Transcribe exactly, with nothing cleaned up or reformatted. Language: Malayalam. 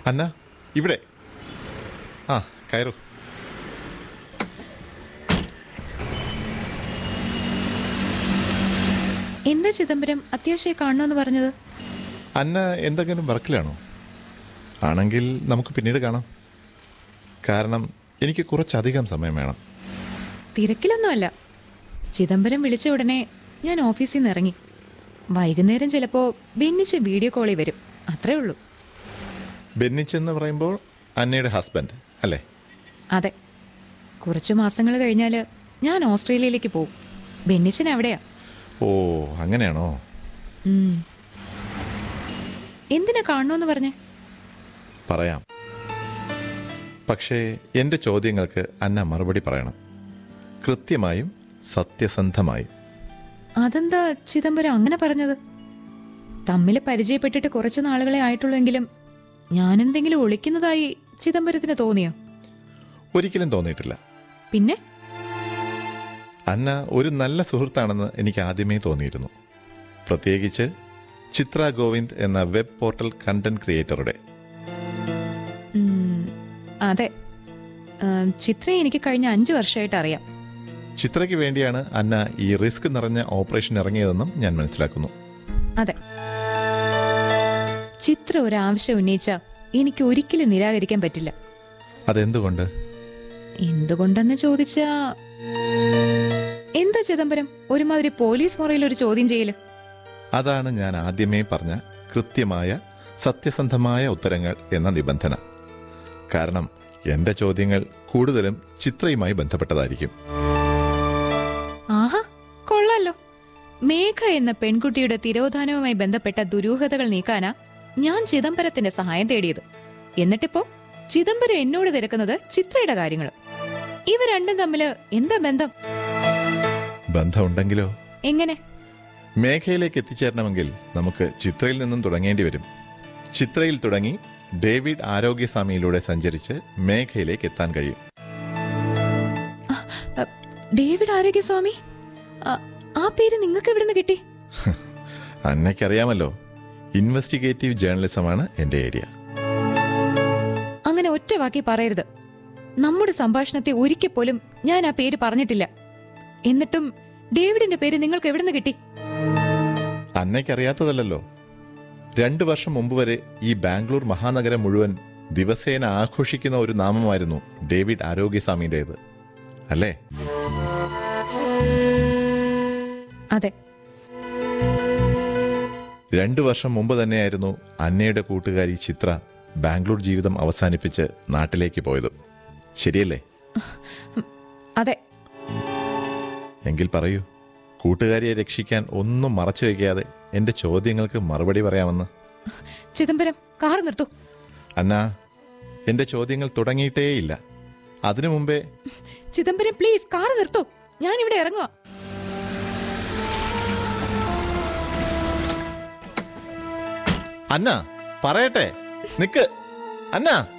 അന്ന ഇവിടെ. ആ കയറൂ. എന്താ ചിദംബരം അത്യാവശ്യം കാണണമെന്ന് പറഞ്ഞത്? അന്ന എന്തെങ്കിലും വർക്കിലാണോ? ആണെങ്കിൽ നമുക്ക് പിന്നീട് കാണാം. കാരണം എനിക്ക് കുറച്ചധികം സമയം വേണം. തിരക്കിലൊന്നുമല്ല. ചിദംബരം വിളിച്ച ഉടനെ ഞാൻ ഓഫീസിൽ നിന്ന് ഇറങ്ങി. വൈകുന്നേരം ചിലപ്പോൾ ബെന്നിച്ച് വീഡിയോ കോളിൽ വരും, അത്രേ ഉള്ളൂ. ബെന്നിച്ചെന്ന് പറയുമ്പോൾ അന്നയുടെ ഹസ്ബൻഡ് അല്ലേ? അതെ. കുറച്ചു മാസങ്ങൾ കഴിഞ്ഞാൽ ഞാൻ ഓസ്ട്രേലിയയിലേക്ക് പോകും. ബെന്നിച്ചൻ എവിടെയാ? ഓ അങ്ങനെയാണോ? എന്തിനാ കാണണമെന്ന് പറഞ്ഞേ? പറയാം. പക്ഷേ എൻ്റെ ചോദ്യങ്ങൾക്ക് അന്ന മറുപടി പറയണം, കൃത്യമായും സത്യസന്ധമായും. അതെന്താ ചിദംബരം അങ്ങനെ പറഞ്ഞത്? തമ്മിൽ പരിചയപ്പെട്ടിട്ട് കുറച്ച് നാളുകളെ ആയിട്ടുള്ളെങ്കിലും ഞാനെന്തെങ്കിലും ഒളിക്കുന്നതായി ചിദംബരത്തിന് തോന്നിയോ? ഒരിക്കലും തോന്നിയിട്ടില്ല. പിന്നെ? അന്ന ഒരു നല്ല സുഹൃത്താണെന്ന് എനിക്ക് ആദ്യമേ തോന്നിയിരുന്നു, പ്രത്യേകിച്ച് ചിത്ര ഗോവിന്ദ് എന്ന വെബ് പോർട്ടൽ കണ്ടന്റ് ക്രിയേറ്ററുടെ. അതെ, ചിത്ര എനിക്ക് കഴിഞ്ഞ അഞ്ചു വർഷമായിട്ട് അറിയാം. ചിത്രയ്ക്ക് വേണ്ടിയാണ് അന്ന ഈ റിസ്ക് നിറഞ്ഞ ഓപ്പറേഷൻ ഇറങ്ങിയതെന്നും ഞാൻ മനസ്സിലാക്കുന്നു. അതെ, ചിത്ര ഒരാവശ്യം ഉന്നയിച്ച എനിക്ക് ഒരിക്കലും നിരാകരിക്കാൻ പറ്റില്ല. അതെന്തുകൊണ്ട്? എന്തുകൊണ്ടെന്ന് ചോദിച്ചാ എന്താ ചിദംബരം ഒരുമാതിരി പോലീസ് മുറിയിൽ ഒരു ചോദ്യം ചെയ്യല്? അതാണ് ഞാൻ ആദ്യമേ പറഞ്ഞ കൃത്യമായ സത്യസന്ധമായ ഉത്തരങ്ങൾ എന്ന നിബന്ധന. കാരണം എന്റെ ചോദ്യങ്ങൾ കൂടുതലും ചിത്രയുമായി ബന്ധപ്പെട്ടതായിരിക്കും. ആഹാ, കൊള്ളാലോ. മേഘ എന്ന പെൺകുട്ടിയുടെ തിരോധാനവുമായി ബന്ധപ്പെട്ട ദുരൂഹതകൾ നീക്കാനാ ഞാൻ ചിദംബരത്തിന്റെ സഹായം തേടിയത്. എന്നിട്ടിപ്പോ ചിദംബരം എന്നോട് തിരക്കുന്നത് ചിത്രയുടെ കാര്യങ്ങൾ. ഇവ രണ്ടും തമ്മില് എന്താ ബന്ധം? ബന്ധമുണ്ടെങ്കിലോ? എങ്ങനെ? മേഘയിലേക്ക് എത്തിച്ചേരണമെങ്കിൽ നമുക്ക് ചിത്രയിൽ നിന്നും തുടങ്ങേണ്ടി വരും. ചിത്രയിൽ തുടങ്ങി ഡേവിഡ് ആരോഗ്യസ്വാമിയിലൂടെ സഞ്ചരിച്ച് മേഘയിലേക്ക് എത്താൻ കഴിയും. ഡേവിഡ് ആരോഗ്യസ്വാമി? ആ പേര് നിങ്ങൾക്ക് എവിടെ നിന്ന് കിട്ടി? അന്നയ്ക്കറിയാമല്ലോ, ഇൻവെസ്റ്റിഗേറ്റീവ് ജേർണലിസമാണ് എന്റെ ഏരിയ. അങ്ങനെ ഒറ്റ വാക്കി പറയരുത്. നമ്മുടെ സംഭാഷണത്തെ ഒരിക്കൽ പോലും ഞാൻ ആ പേര് പറഞ്ഞിട്ടില്ല. എന്നിട്ടും ഡേവിഡിന്റെ പേര് നിങ്ങൾക്ക് എവിടെ നിന്ന് കിട്ടി? അന്നയ്ക്കറിയാത്തതല്ലോ. രണ്ടു വർഷം മുമ്പ് വരെ ഈ ബാംഗ്ലൂർ മഹാനഗരം മുഴുവൻ ദിവസേന ആഘോഷിക്കുന്ന ഒരു നാമമായിരുന്നു ഡേവിഡ് ആരോഗ്യസ്വാമിയുടേത്, അല്ലേ? അതെ. രണ്ടു വർഷം മുമ്പ് തന്നെയായിരുന്നു അന്നയുടെ കൂട്ടുകാരി ചിത്ര ബാംഗ്ലൂർ ജീവിതം അവസാനിപ്പിച്ച് നാട്ടിലേക്ക് പോയത്, ശരിയല്ലേ? അതെ. എങ്കിൽ പറയൂ, കൂട്ടുകാരിയെ രക്ഷിക്കാൻ ഒന്നും മറച്ചു വയ്ക്കാതെ എന്റെ ചോദ്യങ്ങൾക്ക് മറുപടി പറയാമെന്ന്. ചിദംബരം, കാർ നിർത്തൂ. അന്ന, എന്റെ ചോദ്യങ്ങൾ തുടങ്ങിയിട്ടേയില്ല. അതിനു മുമ്പേ. ചിദംബരം പ്ലീസ്, കാർ നിർത്തൂ. ഞാൻ ഇവിടെ ഇറങ്ങുക. അന്ന പറയട്ടെ, നിക്ക്. അന്ന.